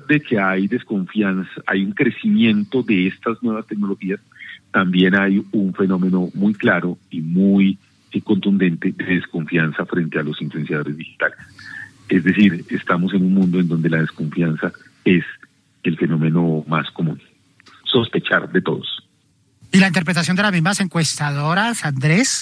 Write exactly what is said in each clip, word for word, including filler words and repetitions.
de que hay desconfianza, hay un crecimiento de estas nuevas tecnologías, también hay un fenómeno muy claro y muy eh, contundente de desconfianza frente a los influenciadores digitales. Es decir, estamos en un mundo en donde la desconfianza es el fenómeno más común. Sospechar de todos. ¿Y la interpretación de las mismas encuestadoras, Andrés?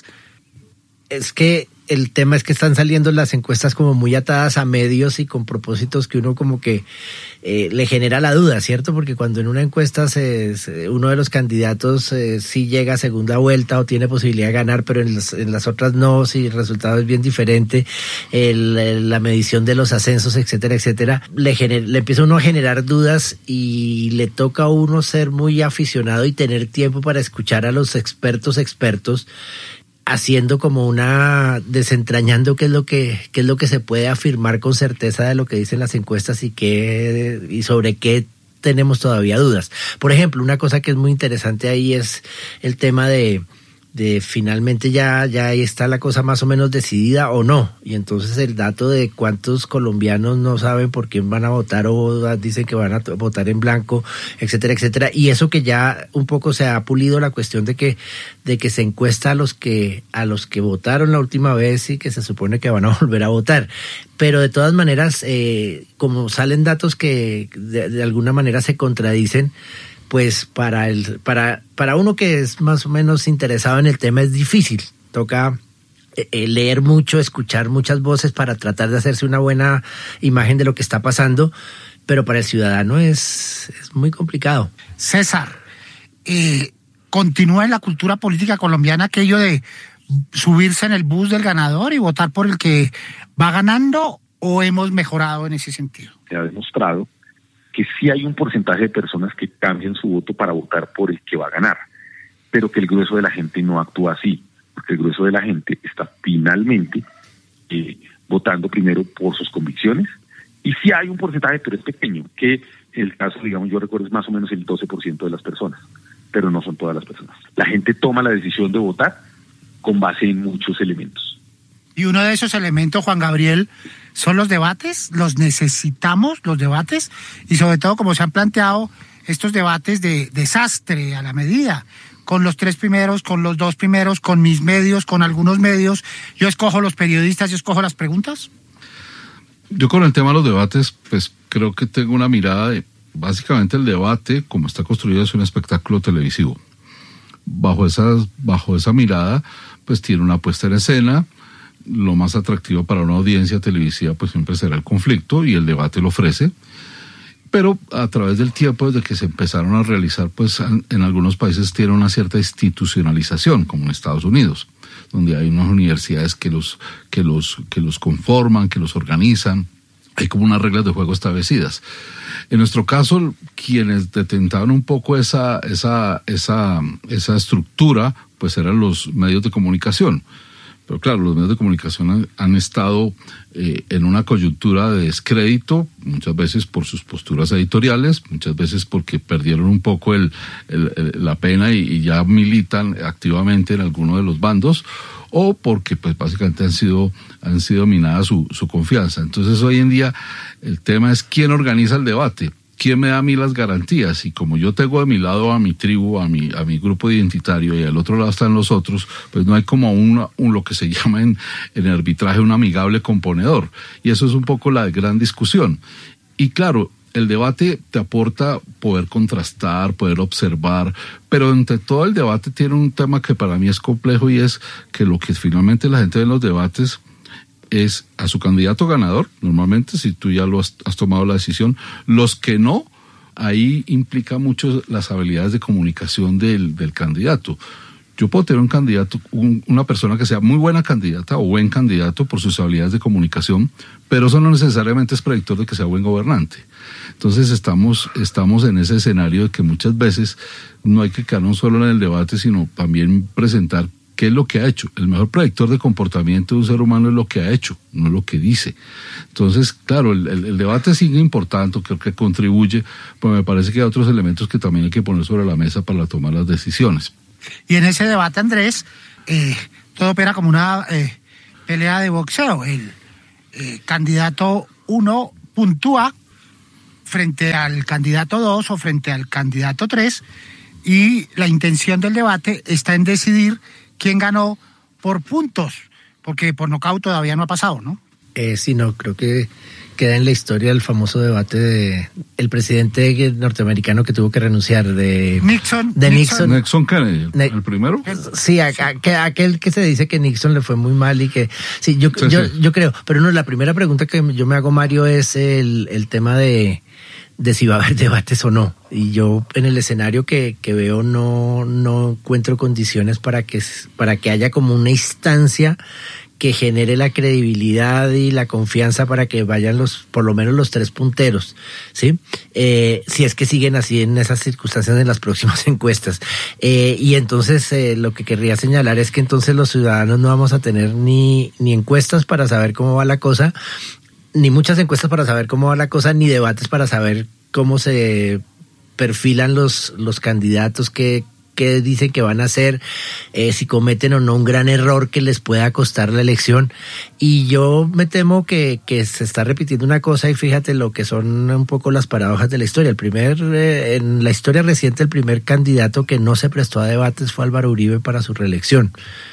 Es que el tema es que están saliendo las encuestas como muy atadas a medios y con propósitos que uno como que eh, le genera la duda, ¿cierto? Porque cuando en una encuesta se, se, uno de los candidatos eh, sí llega a segunda vuelta o tiene posibilidad de ganar, pero en las, en las otras no, si el resultado es bien diferente, el, el, la medición de los ascensos, etcétera, etcétera, le, gener, le empieza uno a generar dudas y le toca a uno ser muy aficionado y tener tiempo para escuchar a los expertos expertos, haciendo como una, desentrañando qué es lo que, qué es lo que se puede afirmar con certeza de lo que dicen las encuestas y qué, y sobre qué tenemos todavía dudas. Por ejemplo, una cosa que es muy interesante ahí es el tema de, de finalmente ya, ya ahí está la cosa más o menos decidida o no. Y entonces el dato de cuántos colombianos no saben por quién van a votar o dicen que van a votar en blanco, etcétera, etcétera. Y eso que ya un poco se ha pulido la cuestión de que, de que se encuesta a los que, a los que votaron la última vez y que se supone que van a volver a votar. Pero de todas maneras, eh, como salen datos que de, de alguna manera se contradicen, pues para el para para uno que es más o menos interesado en el tema es difícil. Toca eh, leer mucho, escuchar muchas voces para tratar de hacerse una buena imagen de lo que está pasando, pero para el ciudadano es, es muy complicado. César, eh, continúa en la cultura política colombiana aquello de subirse en el bus del ganador y votar por el que va ganando, ¿o hemos mejorado en ese sentido? Se ha demostrado que sí hay un porcentaje de personas que cambian su voto para votar por el que va a ganar, pero que el grueso de la gente no actúa así, porque el grueso de la gente está finalmente eh, votando primero por sus convicciones, y sí hay un porcentaje, pero es pequeño, que el caso, digamos, yo recuerdo es más o menos el doce por ciento de las personas, pero no son todas las personas. La gente toma la decisión de votar con base en muchos elementos. Y uno de esos elementos, Juan Gabriel, son los debates. Los necesitamos, los debates, y sobre todo como se han planteado estos debates de desastre a la medida, con los tres primeros, con los dos primeros, con mis medios, con algunos medios. Yo escojo los periodistas, yo escojo las preguntas. Yo con el tema de los debates, pues creo que tengo una mirada de, básicamente el debate, como está construido, es un espectáculo televisivo. Bajo esa, bajo esa mirada, pues tiene una puesta en escena. Lo más atractivo para una audiencia televisiva pues siempre será el conflicto, y el debate lo ofrece, pero a través del tiempo, desde que se empezaron a realizar, pues en algunos países tiene una cierta institucionalización, como en Estados Unidos, donde hay unas universidades que los, que los, que los conforman, que los organizan, hay como unas reglas de juego establecidas. En nuestro caso, quienes detentaban un poco esa, esa, esa, esa estructura, pues eran los medios de comunicación. Pero claro, los medios de comunicación han, han estado eh, en una coyuntura de descrédito, muchas veces por sus posturas editoriales, muchas veces porque perdieron un poco el, el, el, la pena y, y ya militan activamente en alguno de los bandos, o porque pues básicamente han sido, han sido minada su, su confianza. Entonces hoy en día el tema es quién organiza el debate. ¿Quién me da a mí las garantías? Y como yo tengo de mi lado a mi tribu, a mi, a mi grupo identitario, y al otro lado están los otros, pues no hay como una, un, lo que se llama en, en el arbitraje un amigable componedor. Y eso es un poco la gran discusión. Y claro, el debate te aporta poder contrastar, poder observar, pero entre todo el debate tiene un tema que para mí es complejo, y es que lo que finalmente la gente ve en los debates es a su candidato ganador, normalmente, si tú ya lo has, has tomado la decisión. Los que no, ahí implica mucho las habilidades de comunicación del, del candidato. Yo puedo tener un candidato, un, una persona que sea muy buena candidata o buen candidato por sus habilidades de comunicación, pero eso no necesariamente es predictor de que sea buen gobernante. Entonces estamos, estamos en ese escenario de que muchas veces no hay que quedarnos solo en el debate, sino también presentar qué es lo que ha hecho. El mejor predictor de comportamiento de un ser humano es lo que ha hecho, no lo que dice. Entonces, claro, el, el, el debate sigue importante, creo que contribuye, pero me parece que hay otros elementos que también hay que poner sobre la mesa para tomar las decisiones. Y en ese debate, Andrés, eh, todo opera como una eh, pelea de boxeo. El eh, candidato uno puntúa frente al candidato dos o frente al candidato tres, y la intención del debate está en decidir quién ganó por puntos, porque por nocaut todavía no ha pasado, ¿no? Eh, sí, no, creo que queda en la historia el famoso debate de el presidente norteamericano que tuvo que renunciar de Nixon. de Nixon. Nixon Kennedy, Ne- el primero. Sí, a- a- que- aquel que se dice que Nixon le fue muy mal y que sí, yo Sí, yo, sí. yo creo, pero no, la primera pregunta que yo me hago, Mario, es el, el tema de de si va a haber debates o no. Y yo en el escenario que, que veo no no encuentro condiciones para que para que haya como una instancia que genere la credibilidad y la confianza para que vayan los, por lo menos los tres punteros, ¿sí? Eh, si es que siguen así en esas circunstancias en las próximas encuestas. Eh, y entonces eh, lo que querría señalar es que entonces los ciudadanos no vamos a tener ni, ni encuestas para saber cómo va la cosa, ni muchas encuestas para saber cómo va la cosa, ni debates para saber cómo se perfilan los, los candidatos que qué dicen que van a hacer, eh, si cometen o no un gran error que les pueda costar la elección. Y yo me temo que, que se está repitiendo una cosa, y fíjate lo que son un poco las paradojas de la historia. El primer, eh, en la historia reciente, el primer candidato que no se prestó a debates fue Álvaro Uribe para su reelección.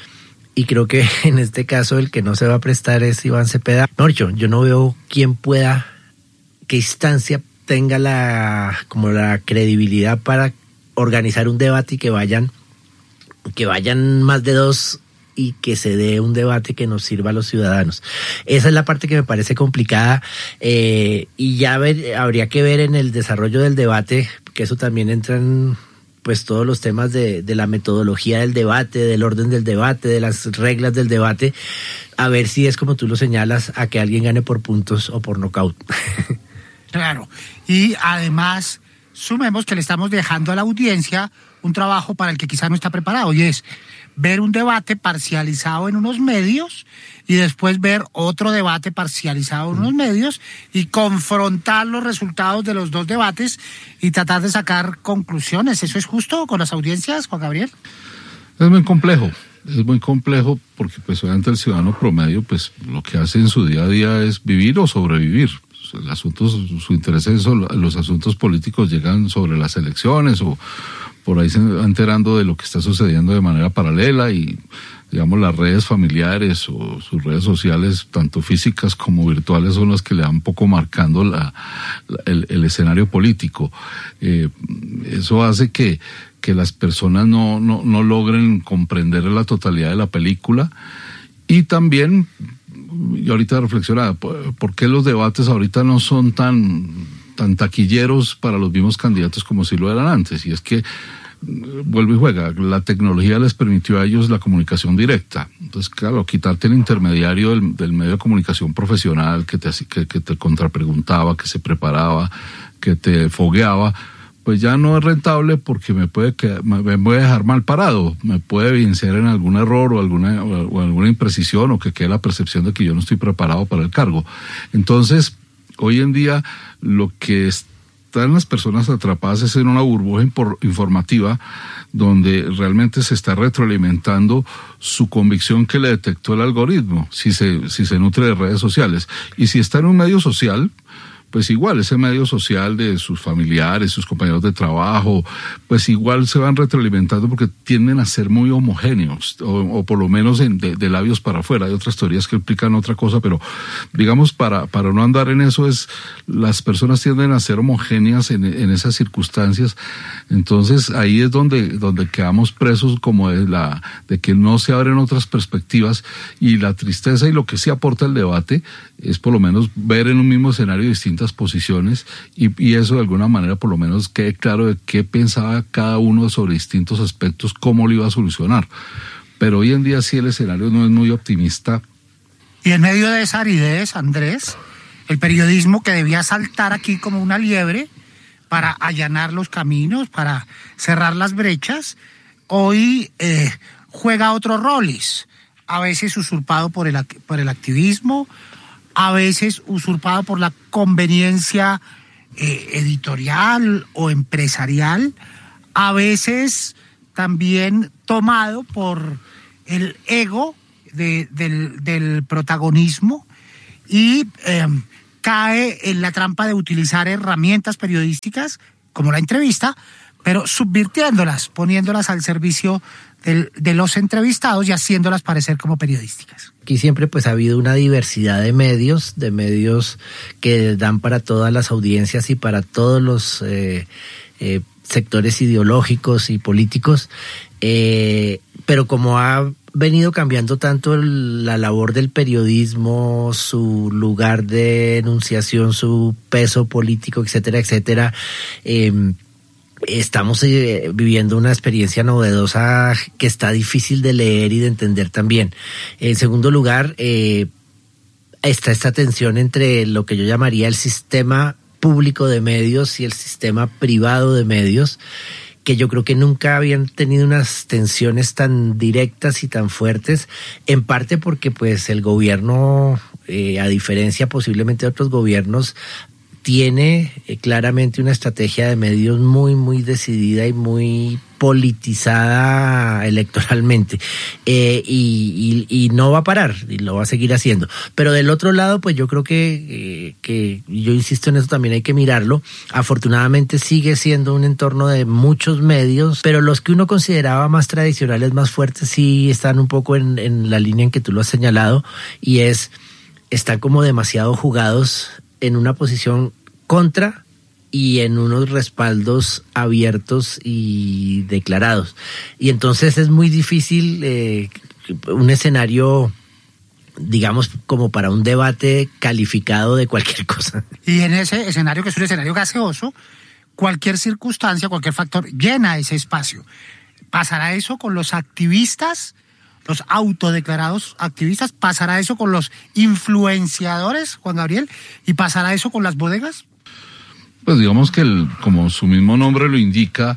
Y creo que en este caso el que no se va a prestar es Iván Cepeda. No, yo, yo no veo quién pueda, qué instancia tenga la, como la credibilidad para organizar un debate y que vayan, que vayan más de dos y que se dé un debate que nos sirva a los ciudadanos. Esa es la parte que me parece complicada, eh, y ya ver, habría que ver en el desarrollo del debate, que eso también entra en pues todos los temas de, de la metodología del debate, del orden del debate, de las reglas del debate, a ver si es como tú lo señalas, a que alguien gane por puntos o por nocaut. Claro, y además sumemos que le estamos dejando a la audiencia un trabajo para el que quizá no está preparado, y es ver un debate parcializado en unos medios y después ver otro debate parcializado en unos medios y confrontar los resultados de los dos debates y tratar de sacar conclusiones. ¿Eso es justo con las audiencias, Juan Gabriel? Es muy complejo, es muy complejo porque pues obviamente el ciudadano promedio pues lo que hace en su día a día es vivir o sobrevivir. El asunto, su interés es los asuntos políticos llegan sobre las elecciones o por ahí se va enterando de lo que está sucediendo de manera paralela, y digamos las redes familiares o sus redes sociales, tanto físicas como virtuales, son las que le van un poco marcando la, la, el, el escenario político. Eh, eso hace que, que las personas no, no, no logren comprender la totalidad de la película, y también yo ahorita reflexionaba, ¿por qué los debates ahorita no son tan, tan taquilleros para los mismos candidatos como si lo eran antes? Y es que, vuelve y juega, la tecnología les permitió a ellos la comunicación directa. Entonces, claro, quitarte el intermediario del, del medio de comunicación profesional que te, que, que te contrapreguntaba, que se preparaba, que te fogueaba, pues ya no es rentable porque me puede quedar, me puede dejar mal parado, me puede vencer en algún error o alguna o alguna imprecisión, o que quede la percepción de que yo no estoy preparado para el cargo. Entonces, hoy en día lo que están las personas atrapadas es en una burbuja informativa donde realmente se está retroalimentando su convicción que le detectó el algoritmo, si se si se nutre de redes sociales. Y si está en un medio social, pues igual ese medio social de sus familiares, sus compañeros de trabajo, pues igual se van retroalimentando porque tienden a ser muy homogéneos, o, o por lo menos en, de, de labios para afuera. Hay otras teorías que explican otra cosa, pero digamos para, para no andar en eso, es las personas tienden a ser homogéneas en, en esas circunstancias. Entonces ahí es donde, donde quedamos presos como de, la, de que no se abren otras perspectivas, y la tristeza y lo que sí aporta el debate es por lo menos ver en un mismo escenario distintas posiciones, y, y eso de alguna manera por lo menos quede claro de qué pensaba cada uno sobre distintos aspectos, cómo lo iba a solucionar. Pero hoy en día sí el escenario no es muy optimista. Y en medio de esa aridez, Andrés, el periodismo, que debía saltar aquí como una liebre para allanar los caminos, para cerrar las brechas, hoy eh, juega otros roles, a veces usurpado por el, por el activismo, a veces usurpado por la conveniencia eh, editorial o empresarial, a veces también tomado por el ego de, del, del protagonismo, y eh, cae en la trampa de utilizar herramientas periodísticas como la entrevista, pero subvirtiéndolas, poniéndolas al servicio del, de los entrevistados y haciéndolas parecer como periodísticas. Aquí siempre pues ha habido una diversidad de medios, de medios que dan para todas las audiencias y para todos los eh, eh, sectores ideológicos y políticos, eh, pero como ha venido cambiando tanto el, la labor del periodismo, su lugar de enunciación, su peso político, etcétera, etcétera, eh, estamos eh, viviendo una experiencia novedosa que está difícil de leer y de entender también. En segundo lugar, eh, está esta tensión entre lo que yo llamaría el sistema público de medios y el sistema privado de medios, que yo creo que nunca habían tenido unas tensiones tan directas y tan fuertes, en parte porque pues el gobierno, eh, a diferencia posiblemente de otros gobiernos, tiene eh, claramente una estrategia de medios muy, muy decidida y muy politizada electoralmente, eh, y, y, y no va a parar, y lo va a seguir haciendo. Pero del otro lado, pues yo creo que, eh, que yo insisto en eso, también hay que mirarlo. Afortunadamente sigue siendo un entorno de muchos medios, pero los que uno consideraba más tradicionales, más fuertes, sí están un poco en, en la línea en que tú lo has señalado, y es, están como demasiado jugados en una posición contra y en unos respaldos abiertos y declarados. Y entonces es muy difícil eh, un escenario, digamos, como para un debate calificado de cualquier cosa. Y en ese escenario, que es un escenario gaseoso, cualquier circunstancia, cualquier factor llena ese espacio. ¿Pasará eso con los activistas, los autodeclarados activistas? ¿Pasará eso con los influenciadores, Juan Gabriel? ¿Y pasará eso con las bodegas? Pues digamos que, el, como su mismo nombre lo indica,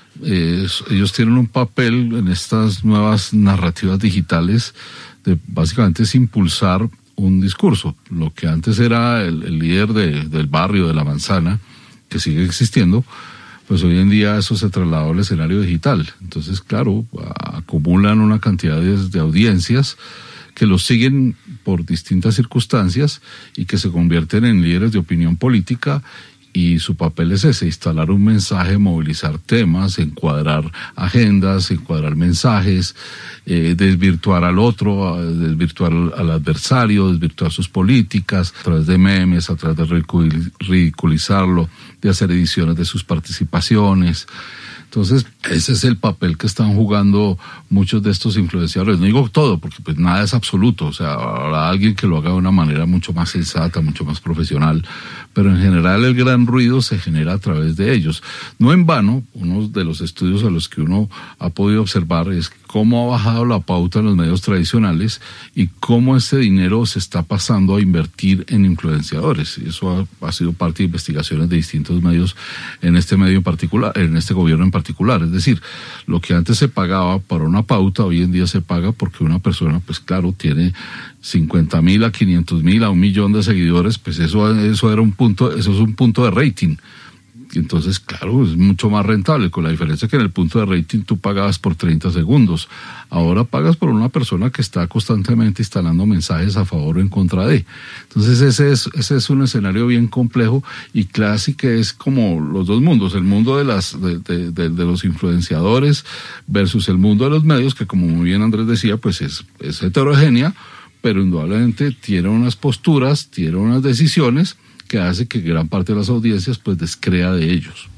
eh, ellos tienen un papel en estas nuevas narrativas digitales de básicamente es impulsar un discurso. Lo que antes era el, el líder de, del barrio, de la manzana, que sigue existiendo, pues hoy en día eso se trasladó al escenario digital. Entonces, claro, acumulan una cantidad de, de audiencias que los siguen por distintas circunstancias y que se convierten en líderes de opinión política. Y su papel es ese, instalar un mensaje, movilizar temas, encuadrar agendas, encuadrar mensajes, eh, desvirtuar al otro, desvirtuar al adversario, desvirtuar sus políticas, a través de memes, a través de ridiculizarlo, de hacer ediciones de sus participaciones. Entonces, ese es el papel que están jugando muchos de estos influenciadores. No digo todo, porque pues nada es absoluto. O sea, habrá alguien que lo haga de una manera mucho más sensata, mucho más profesional. Pero en general el gran ruido se genera a través de ellos. No en vano, uno de los estudios a los que uno ha podido observar es cómo ha bajado la pauta en los medios tradicionales y cómo ese dinero se está pasando a invertir en influenciadores. Y eso ha, ha sido parte de investigaciones de distintos medios en este medio en particular, en este gobierno en particular. Es decir, lo que antes se pagaba para una pauta, hoy en día se paga porque una persona, pues claro, tiene cincuenta mil a quinientos mil a un millón de seguidores, pues eso, eso era un punto, eso es un punto de rating. Entonces, claro, es mucho más rentable, con la diferencia que en el punto de rating tú pagabas por treinta segundos. Ahora pagas por una persona que está constantemente instalando mensajes a favor o en contra de. Entonces, ese es, ese es un escenario bien complejo y clásico, que es como los dos mundos, el mundo de, las, de, de, de, de los influenciadores versus el mundo de los medios, que como muy bien Andrés decía, pues es, es heterogénea, pero indudablemente tiene unas posturas, tiene unas decisiones que hace que gran parte de las audiencias pues descrea de ellos.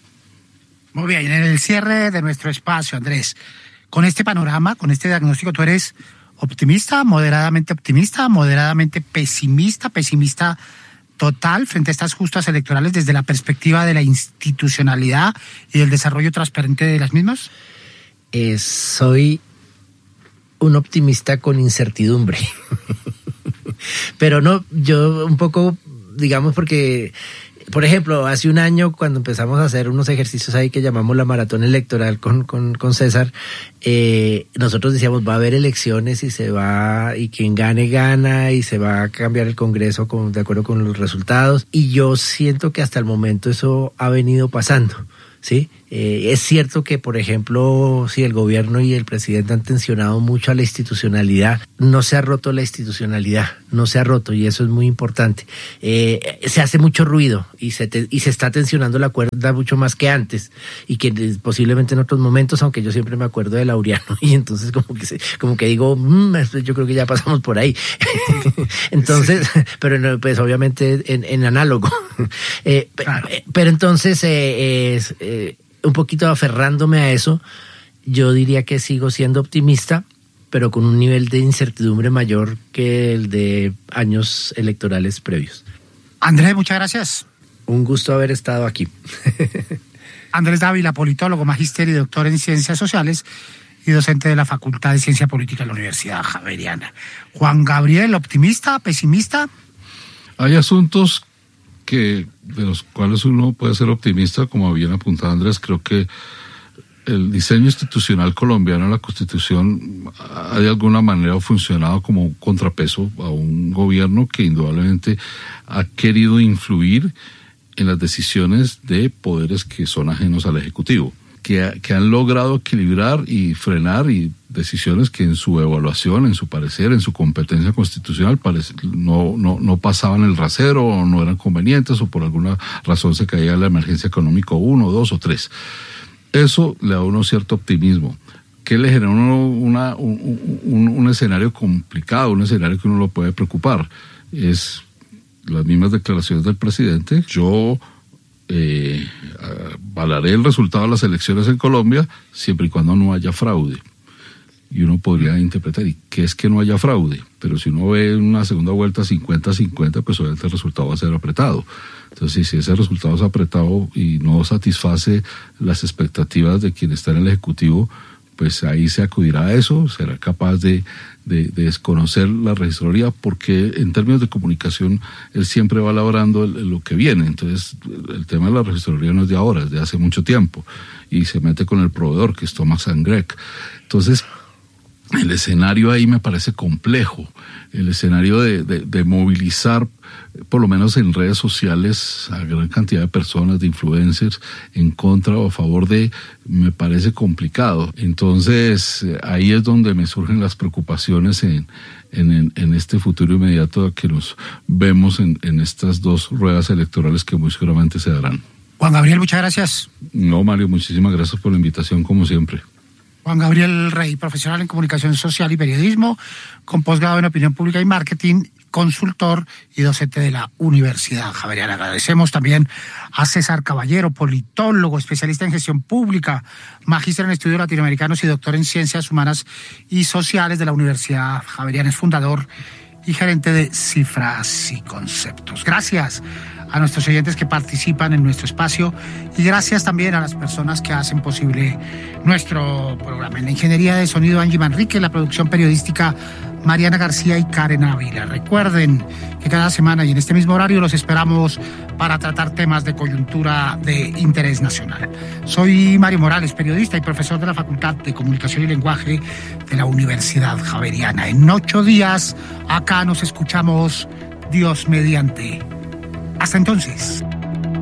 Muy bien, en el cierre de nuestro espacio, Andrés, con este panorama, con este diagnóstico, ¿tú eres optimista, moderadamente optimista, moderadamente pesimista, pesimista total frente a estas justas electorales desde la perspectiva de la institucionalidad y del desarrollo transparente de las mismas? Eh, soy un optimista con incertidumbre. Pero no, yo un poco, digamos, porque, por ejemplo, hace un año cuando empezamos a hacer unos ejercicios ahí que llamamos la maratón electoral con, con, con César, eh, nosotros decíamos va a haber elecciones y se va, y quien gane, gana, y se va a cambiar el Congreso con, de acuerdo con los resultados, y yo siento que hasta el momento eso ha venido pasando. Sí, eh, es cierto que, por ejemplo, si el gobierno y el presidente han tensionado mucho a la institucionalidad, no se ha roto la institucionalidad, no se ha roto, y eso es muy importante. Eh, se hace mucho ruido y se, te, y se está tensionando la cuerda mucho más que antes, y que posiblemente en otros momentos, aunque yo siempre me acuerdo de Laureano, y entonces como que se, como que digo, mmm, yo creo que ya pasamos por ahí. Entonces, sí. pero no, pues obviamente en, en análogo. Eh, claro. Pero entonces, eh, eh, eh, un poquito aferrándome a eso, yo diría que sigo siendo optimista, pero con un nivel de incertidumbre mayor que el de años electorales previos. Andrés, muchas gracias. Un gusto haber estado aquí. Andrés Dávila, politólogo, magíster y doctor en Ciencias Sociales y docente de la Facultad de Ciencia Política de la Universidad Javeriana. Juan Gabriel, ¿optimista, pesimista? Hay asuntos que de los cuales uno puede ser optimista, como bien apuntado Andrés. Creo que el diseño institucional colombiano, la Constitución, ha de alguna manera funcionado como un contrapeso a un gobierno que indudablemente ha querido influir en las decisiones de poderes que son ajenos al Ejecutivo, que, que han logrado equilibrar y frenar y decisiones que en su evaluación, en su parecer, en su competencia constitucional parece, no, no, no pasaban el rasero, o no eran convenientes, o por alguna razón se caía la emergencia económica uno, dos o tres. Eso le da a uno cierto optimismo, que le genera uno una, un, un, un escenario complicado, un escenario que uno lo puede preocupar. Es las mismas declaraciones del presidente. Yo eh, avalaré el resultado de las elecciones en Colombia siempre y cuando no haya fraude. Y uno podría interpretar, ¿y qué es que no haya fraude? Pero si uno ve una segunda vuelta cincuenta a cincuenta, pues obviamente el resultado va a ser apretado. Entonces, si ese resultado es apretado y no satisface las expectativas de quien está en el Ejecutivo, pues ahí se acudirá a eso, será capaz de, de, de desconocer la registraduría, porque en términos de comunicación él siempre va elaborando el, lo que viene. Entonces, el tema de la registraduría no es de ahora, es de hace mucho tiempo, y se mete con el proveedor, que es Thomas and Greg. Entonces, el escenario ahí me parece complejo, el escenario de, de, de movilizar, por lo menos en redes sociales, a gran cantidad de personas, de influencers, en contra o a favor de, me parece complicado. Entonces, ahí es donde me surgen las preocupaciones en, en, en este futuro inmediato que nos vemos en, en estas dos ruedas electorales que muy seguramente se darán. Juan Gabriel, muchas gracias. No, Mario, muchísimas gracias por la invitación, como siempre. Juan Gabriel Rey, profesional en comunicación social y periodismo, con posgrado en opinión pública y marketing, consultor y docente de la Universidad Javeriana. Agradecemos también a César Caballero, politólogo, especialista en gestión pública, magíster en estudios latinoamericanos y doctor en ciencias humanas y sociales de la Universidad Javeriana. Es fundador y gerente de Cifras y Conceptos. Gracias a nuestros oyentes que participan en nuestro espacio y gracias también a las personas que hacen posible nuestro programa. En la ingeniería de sonido, Angie Manrique, la producción periodística, Mariana García y Karen Ávila. Recuerden que cada semana y en este mismo horario los esperamos para tratar temas de coyuntura de interés nacional. Soy Mario Morales, periodista y profesor de la Facultad de Comunicación y Lenguaje de la Universidad Javeriana. En ocho días acá nos escuchamos, Dios mediante. Hasta entonces.